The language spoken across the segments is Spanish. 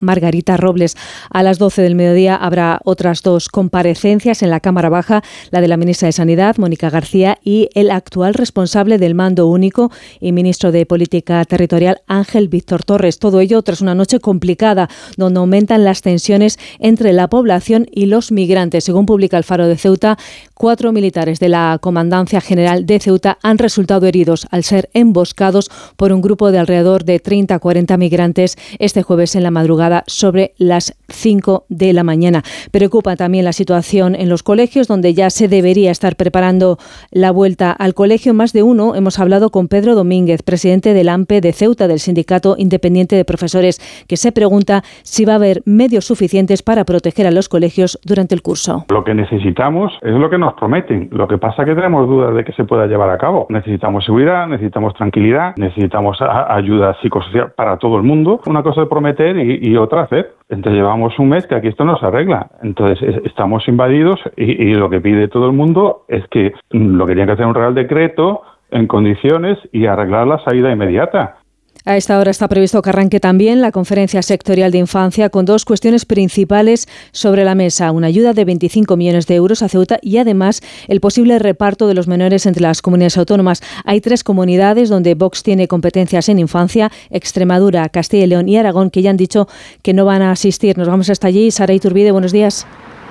Margarita Robles. A las 12 del mediodía habrá otras 2 comparecencias en la Cámara Baja, la de la ministra de Sanidad, Mónica García, y el actual responsable del Mando Único y ministro de Política Territorial, Ángel Víctor Torres. Todo ello tras una noche complicada, donde aumentan las tensiones entre la población y los migrantes. Según publica el Faro de Ceuta, 4 militares de la Comandancia General de Ceuta han resultado heridos al ser emboscados por un grupo de alrededor de 30 a 40 migrantes este jueves en la madrugada sobre las 5 de la mañana. Preocupa también la situación en los colegios, donde ya se debería estar preparando la vuelta al colegio. Más de uno hemos hablado con Pedro Domínguez, presidente del AMPE de Ceuta, del Sindicato Independiente de Profesores, que se pregunta si va a haber medios suficientes para proteger a los colegios durante el curso. Lo que necesitamos es lo que nos prometen. Lo que pasa es que tenemos dudas de que se pueda llevar a cabo. Necesitamos seguridad, necesitamos tranquilidad, necesitamos ayuda psicosocial para todo el mundo. Una cosa es prometer y otra hacer. Entonces llevamos un mes que aquí esto no se arregla. Entonces estamos invadidos y lo que pide todo el mundo es que lo que tiene que hacer un Real Decreto en condiciones y arreglar la salida inmediata. A esta hora está previsto que arranque también la conferencia sectorial de infancia con 2 cuestiones principales sobre la mesa. Una ayuda de 25 millones de euros a Ceuta y además el posible reparto de los menores entre las comunidades autónomas. Hay 3 comunidades donde Vox tiene competencias en infancia: Extremadura, Castilla y León y Aragón, que ya han dicho que no van a asistir. Nos vamos hasta allí. Sara Iturbide, buenos días.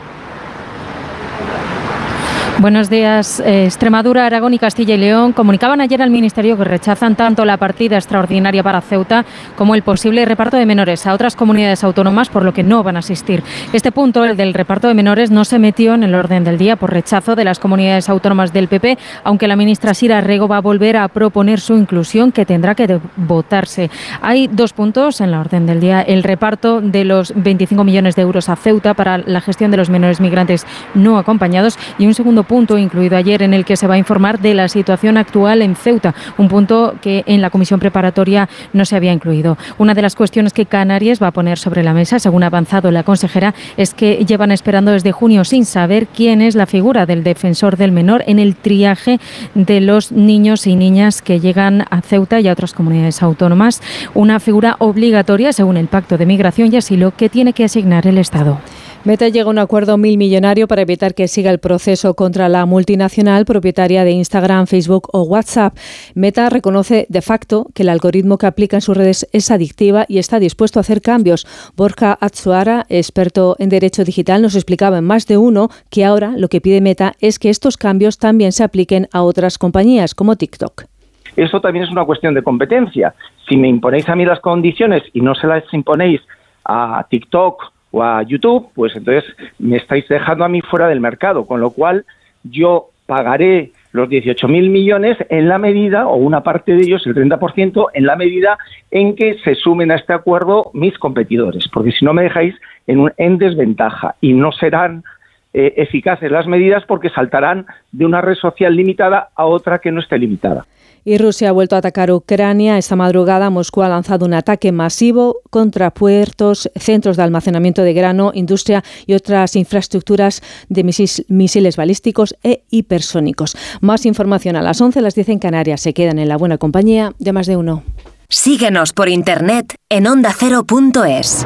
Buenos días. Extremadura, Aragón y Castilla y León comunicaban ayer al Ministerio que rechazan tanto la partida extraordinaria para Ceuta como el posible reparto de menores a otras comunidades autónomas, por lo que no van a asistir. Este punto, el del reparto de menores, no se metió en el orden del día por rechazo de las comunidades autónomas del PP, aunque la ministra Sira Rego va a volver a proponer su inclusión, que tendrá que votarse. Hay 2 puntos en la orden del día: el reparto de los 25 millones de euros a Ceuta para la gestión de los menores migrantes no acompañados, y un segundo punto incluido ayer en el que se va a informar de la situación actual en Ceuta, un punto que en la comisión preparatoria no se había incluido. Una de las cuestiones que Canarias va a poner sobre la mesa, según ha avanzado la consejera, es que llevan esperando desde junio sin saber quién es la figura del defensor del menor en el triaje de los niños y niñas que llegan a Ceuta y a otras comunidades autónomas. Una figura obligatoria según el Pacto de Migración y Asilo que tiene que asignar el Estado. Meta llega a un acuerdo millonario para evitar que siga el proceso contra la multinacional propietaria de Instagram, Facebook o WhatsApp. Meta reconoce de facto que el algoritmo que aplica en sus redes es adictiva y está dispuesto a hacer cambios. Borja Atsuara, experto en derecho digital, nos explicaba en Más de Uno que ahora lo que pide Meta es que estos cambios también se apliquen a otras compañías como TikTok. Eso también es una cuestión de competencia. Si me imponéis a mí las condiciones y no se las imponéis a TikTok o a YouTube, pues entonces me estáis dejando a mí fuera del mercado, con lo cual yo pagaré los 18.000 millones en la medida, o una parte de ellos, el 30%, en la medida en que se sumen a este acuerdo mis competidores, porque si no me dejáis en desventaja y no serán eficaces las medidas porque saltarán de una red social limitada a otra que no esté limitada. Y Rusia ha vuelto a atacar Ucrania. Esta madrugada Moscú ha lanzado un ataque masivo contra puertos, centros de almacenamiento de grano, industria y otras infraestructuras de misiles balísticos e hipersónicos. Más información a las 11, a las 10 en Canarias. Se quedan en la buena compañía de Más de Uno. Síguenos por internet en ondacero.es.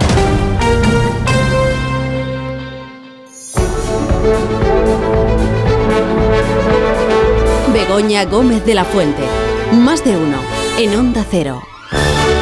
Begoña Gómez de la Fuente. Más de Uno en Onda Cero.